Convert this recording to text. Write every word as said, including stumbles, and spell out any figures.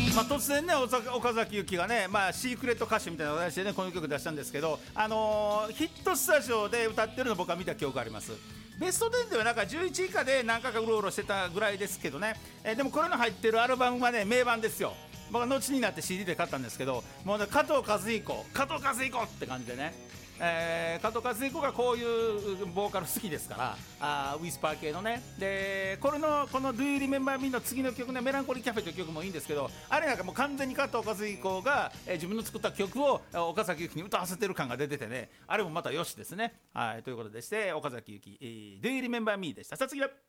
まあ、突然ね岡崎由紀がね、まあ、シークレット歌手みたいな形でねこの曲出したんですけど、あのー、ヒットスタジオで歌ってるの僕は見た記憶があります。ベストテンではなんかじゅういちい以下で何回かうろうろしてたぐらいですけどね、えー、でもこれの入ってるアルバムはね名盤ですよ。僕は後になって シーディー で買ったんですけど、もうね加藤和彦加藤和彦って感じでね、えー、加藤和彦がこういうボーカル好きですから、あウィスパー系のね。でこれのこの Do You Remember Me の次の曲ね、メランコリーキャフェという曲もいいんですけど、あれなんかもう完全に加藤和彦が、えー、自分の作った曲を岡崎由紀に歌わせてる感が出ててね、あれもまたよしですね。はい、ということでして岡崎由紀、えー、Do You Remember Me でした。さあ次は